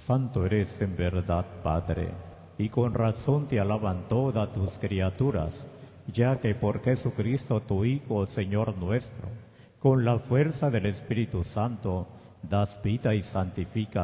Santo eres en verdad, Padre, y con razón te alaban todas tus criaturas, ya que por Jesucristo tu Hijo, Señor nuestro, con la fuerza del Espíritu Santo, das vida y santificas